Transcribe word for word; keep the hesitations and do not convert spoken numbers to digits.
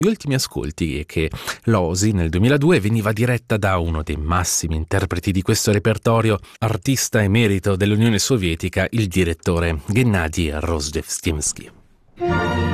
Gli ultimi ascolti è che l'Osi nel duemiladue veniva diretta da uno dei massimi interpreti di questo repertorio, artista emerito dell'Unione Sovietica, il direttore Gennady Rozhdestvensky.